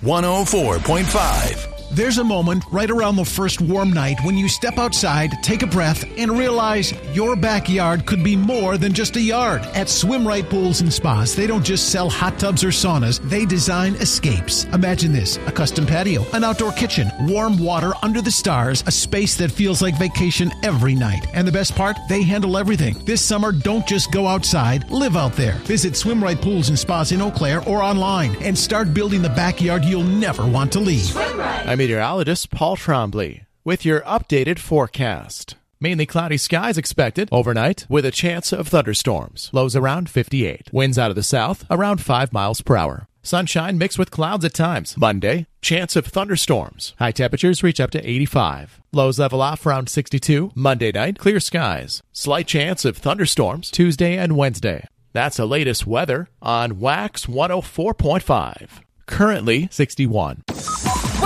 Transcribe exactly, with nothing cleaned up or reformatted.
one oh four point five. There's a moment right around the first warm night when you step outside, take a breath, and realize your backyard could be more than just a yard. At Swim Right Pools and Spas, they don't just sell hot tubs or saunas, they design escapes. Imagine this: a custom patio, an outdoor kitchen, warm water under the stars, a space that feels like vacation every night. And the best part, they handle everything. This summer, don't just go outside, live out there. Visit Swim Right Pools and Spas in Eau Claire or online and start building the backyard you'll never want to leave. Swim Right. I'm meteorologist Paul Trombley with your updated forecast. Mainly cloudy skies expected overnight with a chance of thunderstorms. Lows around fifty-eight. Winds out of the south around five miles per hour. Sunshine mixed with clouds at times. Monday, chance of thunderstorms. High temperatures reach up to eighty-five. Lows level off around sixty-two. Monday night, clear skies. Slight chance of thunderstorms Tuesday and Wednesday. That's the latest weather on Wax one oh four point five. Currently sixty-one.